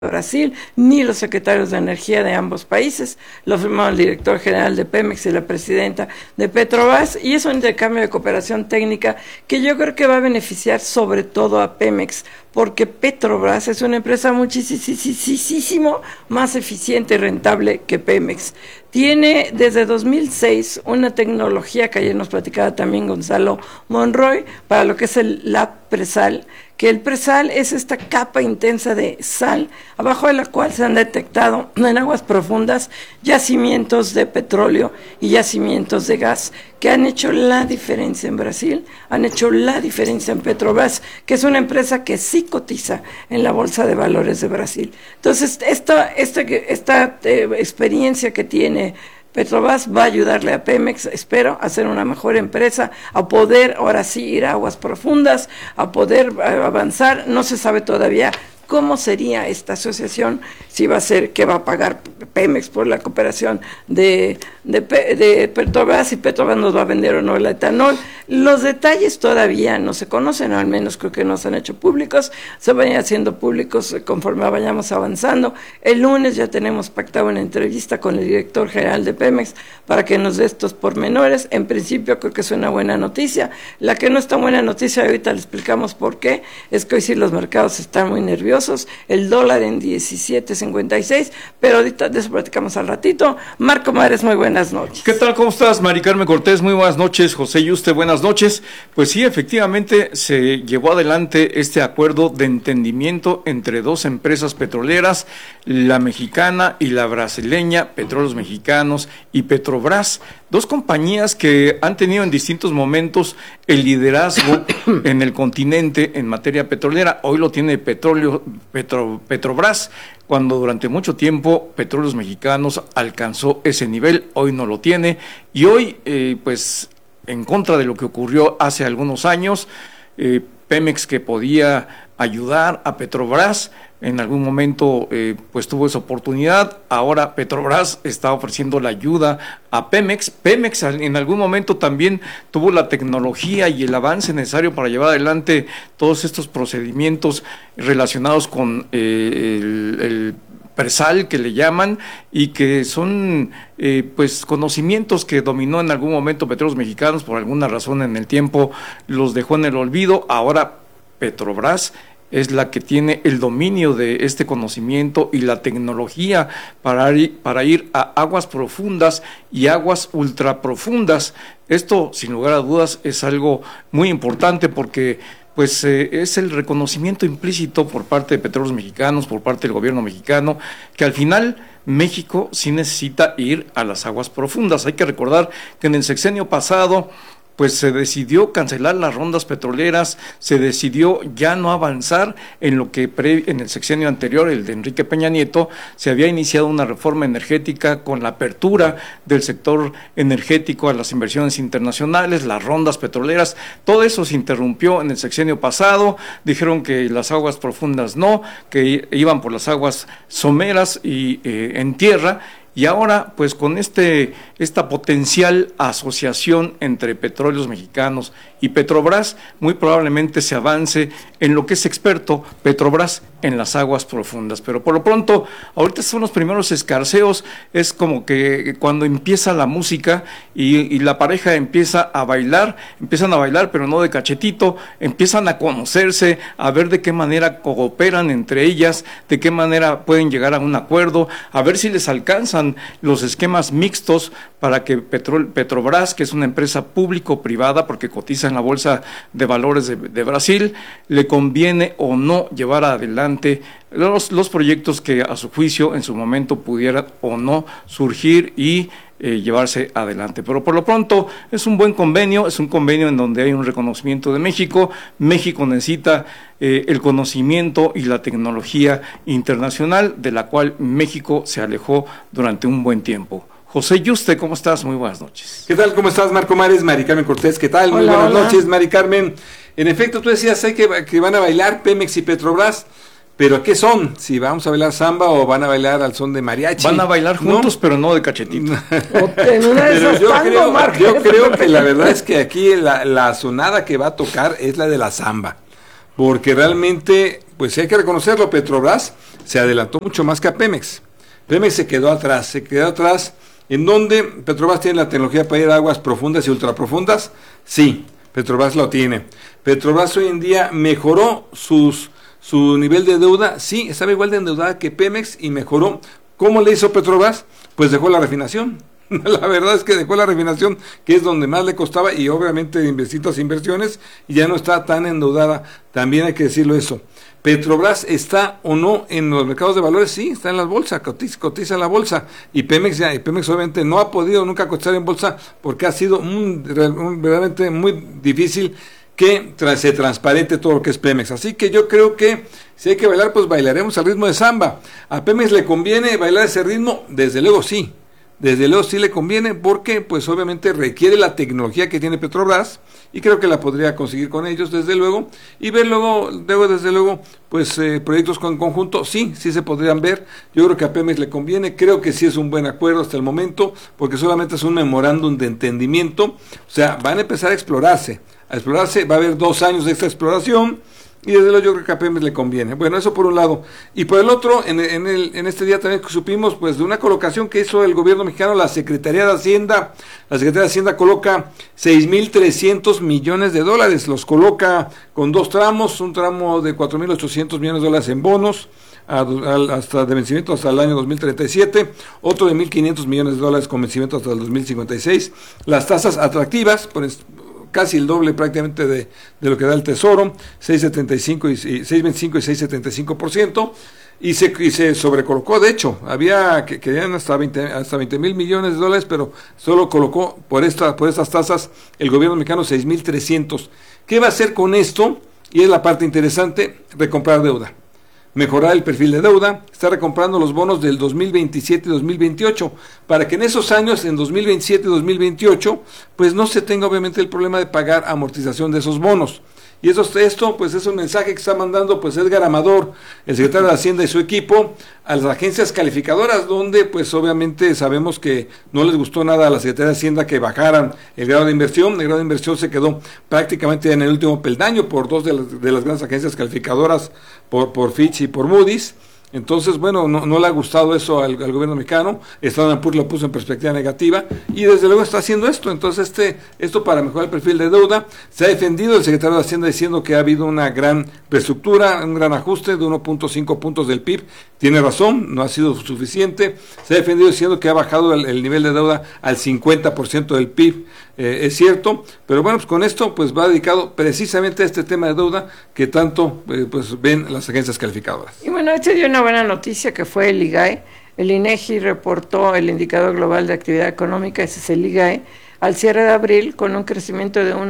Brasil, ni los secretarios de energía de ambos países. Lo firmó el director general de Pemex y la presidenta de Petrobras, y es un intercambio de cooperación técnica que yo creo que va a beneficiar sobre todo a Pemex, porque Petrobras es una empresa muchísimo más eficiente y rentable que Pemex. Tiene desde 2006 una tecnología que ayer nos platicaba también Gonzalo Monroy para lo que es el Lab Presal, que el presal es esta capa intensa de sal, abajo de la cual se han detectado en aguas profundas yacimientos de petróleo y yacimientos de gas, que han hecho la diferencia en Brasil, han hecho la diferencia en Petrobras, que es una empresa que sí cotiza en la Bolsa de Valores de Brasil. Entonces, esta experiencia que tiene Petrobras va a ayudarle a Pemex, espero, a ser una mejor empresa, a poder ahora sí ir a aguas profundas, a poder avanzar. No se sabe todavía cómo sería esta asociación, si va a ser que va a pagar Pemex por la cooperación de Petrobras, si Petrobras nos va a vender o no el etanol. Los detalles todavía no se conocen, o al menos creo que no se han hecho públicos, se van haciendo públicos conforme vayamos avanzando. El lunes ya tenemos pactado una entrevista con el director general de Pemex para que nos dé estos pormenores. En principio creo que es una buena noticia. La que no es tan buena noticia, ahorita le explicamos por qué, es que hoy sí los mercados están muy nerviosos, el dólar en 17.56, pero ahorita de eso platicamos al ratito. Marco Mares, muy buenas noches. ¿Qué tal? ¿Cómo estás, Mari Carmen Cortés? Muy buenas noches. José Yuste, buenas noches. Pues sí, efectivamente se llevó adelante este acuerdo de entendimiento entre dos empresas petroleras, la mexicana y la brasileña, Petróleos Mexicanos y Petrobras, dos compañías que han tenido en distintos momentos el liderazgo en el continente en materia petrolera. Hoy lo tiene Petrobras, cuando durante mucho tiempo Petróleos Mexicanos alcanzó ese nivel, hoy no lo tiene, y hoy, pues, en contra de lo que ocurrió hace algunos años, Pemex, que podía ayudar a Petrobras, en algún momento pues tuvo esa oportunidad. Ahora Petrobras está ofreciendo la ayuda a Pemex. Pemex en algún momento también tuvo la tecnología y el avance necesario para llevar adelante todos estos procedimientos relacionados con el presal, que le llaman, y que son pues conocimientos que dominó en algún momento Petróleos Mexicanos. Por alguna razón en el tiempo los dejó en el olvido. Ahora Petrobras es la que tiene el dominio de este conocimiento y la tecnología para ir a aguas profundas y aguas ultraprofundas. Esto, sin lugar a dudas, es algo muy importante, porque pues es el reconocimiento implícito por parte de Petróleos Mexicanos, por parte del gobierno mexicano, que al final México sí necesita ir a las aguas profundas. Hay que recordar que en el sexenio pasado pues se decidió cancelar las rondas petroleras, se decidió ya no avanzar en lo que en el sexenio anterior, el de Enrique Peña Nieto, se había iniciado una reforma energética con la apertura del sector energético a las inversiones internacionales, las rondas petroleras. Todo eso se interrumpió en el sexenio pasado. Dijeron que las aguas profundas no, que iban por las aguas someras y en tierra. Y ahora, pues con esta potencial asociación entre Petróleos Mexicanos y Petrobras, muy probablemente se avance en lo que es experto Petrobras en las aguas profundas. Pero por lo pronto, ahorita son los primeros escarceos, es como que cuando empieza la música y la pareja empiezan a bailar, pero no de cachetito, empiezan a conocerse, a ver de qué manera cooperan entre ellas, de qué manera pueden llegar a un acuerdo, a ver si les alcanzan los esquemas mixtos para que Petrobras, que es una empresa público-privada porque cotiza en la Bolsa de Valores de Brasil, le conviene o no llevar adelante los proyectos que a su juicio en su momento pudieran o no surgir y llevarse adelante. Pero por lo pronto es un buen convenio, es un convenio en donde hay un reconocimiento de México. México necesita el conocimiento y la tecnología internacional, de la cual México se alejó durante un buen tiempo. José Yuste, ¿cómo estás? Muy buenas noches. ¿Qué tal? ¿Cómo estás, Marco Mares? Mari Carmen Cortés, ¿qué tal? Muy buenas noches, Mari Carmen. En efecto, tú decías que van a bailar Pemex y Petrobras, pero ¿qué son? Si vamos a bailar samba o van a bailar al son de mariachi. Van a bailar juntos, ¿no? Pero no de cachetito. Pero yo creo que la verdad es que aquí la sonada que va a tocar es la de la samba, porque realmente, pues hay que reconocerlo, Petrobras se adelantó mucho más que a Pemex. Pemex se quedó atrás, en donde Petrobras tiene la tecnología para ir a aguas profundas y ultraprofundas. Sí, Petrobras lo tiene. Petrobras hoy en día mejoró su nivel de deuda, sí, estaba igual de endeudada que Pemex y mejoró. ¿Cómo le hizo Petrobras? Pues dejó la refinación. La verdad es que dejó la refinación, que es donde más le costaba, y obviamente invirtió inversiones, y ya no está tan endeudada. También hay que decirlo eso. ¿Petrobras está o no en los mercados de valores? Sí, está en las bolsas, cotiza en la bolsa. Y Pemex obviamente no ha podido nunca cotizar en bolsa porque ha sido verdaderamente muy difícil que se transparente todo lo que es Pemex. Así que yo creo que si hay que bailar, pues bailaremos al ritmo de samba. ¿A Pemex le conviene bailar ese ritmo? Desde luego sí. Desde luego sí le conviene porque pues obviamente requiere la tecnología que tiene Petrobras y creo que la podría conseguir con ellos desde luego y ver luego desde luego pues proyectos con conjunto, sí se podrían ver. Yo creo que a Pemex le conviene, creo que sí es un buen acuerdo hasta el momento porque solamente es un memorándum de entendimiento, o sea, van a empezar a explorarse, va a haber 2 años de esta exploración. Y desde luego yo creo que a Pemex le conviene. Bueno, eso por un lado. Y por el otro, en este día también supimos pues de una colocación que hizo el gobierno mexicano, la Secretaría de Hacienda. La Secretaría de Hacienda coloca 6,300 millones de dólares. Los coloca con 2 tramos, un tramo de 4,800 millones de dólares en bonos, hasta de vencimiento hasta el año 2037, otro de 1,500 millones de dólares con vencimiento hasta el 2056. Las tasas atractivas, casi el doble prácticamente de lo que da el Tesoro, 6.25 y 6.75%, y se sobrecolocó. De hecho, había que querían hasta 20,000 millones de dólares, pero solo colocó por estas tasas el gobierno mexicano 6,300. ¿Qué va a hacer con esto? Y es la parte interesante, recomprar deuda, mejorar el perfil de deuda, está recomprando los bonos del 2027 y 2028, para que en esos años, en 2027 y 2028, pues no se tenga obviamente el problema de pagar amortización de esos bonos. Y esto pues es un mensaje que está mandando pues Edgar Amador, el secretario de Hacienda y su equipo, a las agencias calificadoras, donde pues obviamente sabemos que no les gustó nada a la Secretaría de Hacienda que bajaran el grado de inversión. El grado de inversión se quedó prácticamente en el último peldaño por 2 de las grandes agencias calificadoras, por Fitch y por Moody's. Entonces, bueno, no le ha gustado eso al gobierno mexicano. Standard & Poor's lo puso en perspectiva negativa y desde luego está haciendo esto. Entonces, esto para mejorar el perfil de deuda. Se ha defendido el secretario de Hacienda diciendo que ha habido una gran reestructura, un gran ajuste de 1.5 puntos del PIB. Tiene razón, no ha sido suficiente. Se ha defendido diciendo que ha bajado el nivel de deuda al 50% del PIB. Es cierto, pero bueno, pues con esto pues va dedicado precisamente a este tema de deuda que tanto pues ven las agencias calificadoras. Y bueno, este dio una buena noticia que fue el IGAE. El INEGI reportó el indicador global de actividad económica, ese es el IGAE, al cierre de abril con un crecimiento de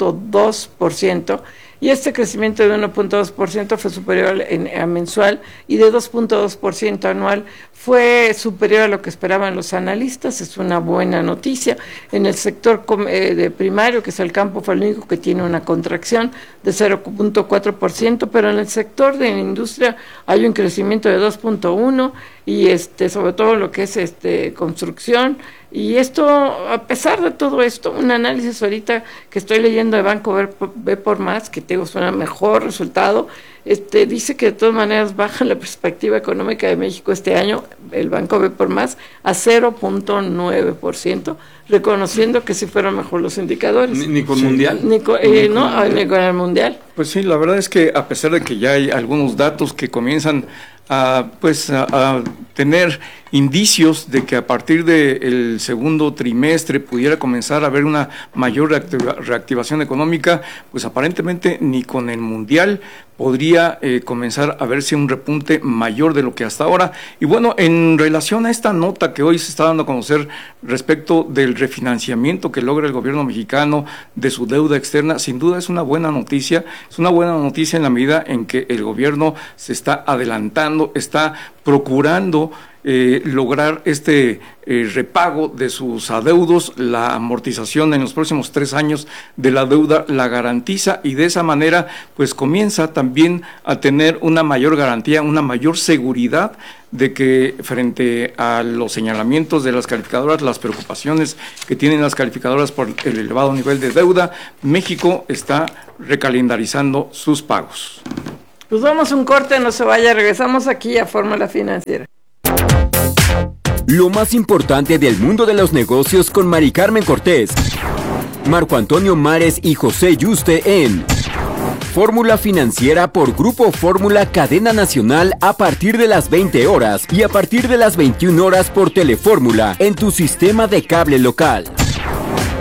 1.2%, y este crecimiento de 1.2% fue superior a mensual y de 2.2% anual fue superior a lo que esperaban los analistas. Es una buena noticia. En el sector de primario, que es el campo, fue el único que tiene una contracción de 0.4%, pero en el sector de la industria hay un crecimiento de 2.1% y sobre todo lo que es construcción. Y esto, a pesar de todo esto, un análisis ahorita que estoy leyendo de Banco B por Más, que tengo un mejor resultado, dice que de todas maneras baja la perspectiva económica de México este año, el Banco B por Más, a 0.9%, reconociendo que sí fueron mejor los indicadores. ¿Ni con Mundial? Ni con el Mundial. Pues sí, la verdad es que a pesar de que ya hay algunos datos que comienzan a tener indicios de que a partir del segundo trimestre pudiera comenzar a haber una mayor reactivación económica, pues aparentemente ni con el Mundial podría comenzar a verse un repunte mayor de lo que hasta ahora. Y bueno, en relación a esta nota que hoy se está dando a conocer respecto del refinanciamiento que logra el gobierno mexicano de su deuda externa, sin duda es una buena noticia. Es una buena noticia en la medida en que el gobierno se está adelantando, está procurando lograr repago de sus adeudos. La amortización en los próximos 3 años de la deuda la garantiza y de esa manera pues comienza también a tener una mayor garantía, una mayor seguridad de que frente a los señalamientos de las calificadoras, las preocupaciones que tienen las calificadoras por el elevado nivel de deuda, México está recalendarizando sus pagos. Pues vamos a un corte, no se vaya, regresamos aquí a Fórmula Financiera. Lo más importante del mundo de los negocios con Mari Carmen Cortés, Marco Antonio Mares y José Yuste en Fórmula Financiera por Grupo Fórmula Cadena Nacional a partir de las 20 horas y a partir de las 21 horas por Telefórmula en tu sistema de cable local.